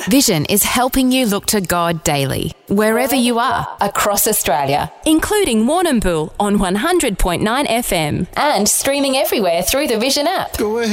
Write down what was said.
Vision is helping you look to God daily, wherever you are, across Australia, including Warrnambool on 100.9 FM and streaming everywhere through the Vision app. Go ahead.